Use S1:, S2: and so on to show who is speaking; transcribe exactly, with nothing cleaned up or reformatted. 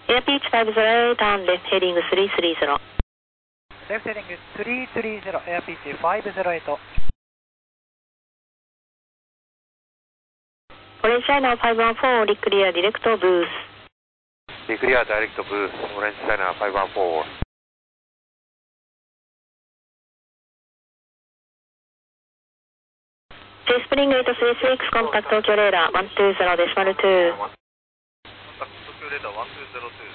S1: Air Pitch ファイブゼロ、ターンレフトヘディングスリースリーゼロ。
S2: レフトヘディングスリースリーゼロ、エアピッチファイブゼロエイト。
S1: オレンジライナーファイブワンフォー、リクリアディレクトブース。
S3: リクリアダイレクトブース、オレンジライナーファイブワンフォー。
S1: J スプリングエイトスリースリー コンタクト東京レーダーいちにゼロデシマルに。
S3: コンタクト東京レーダーいちにゼロに。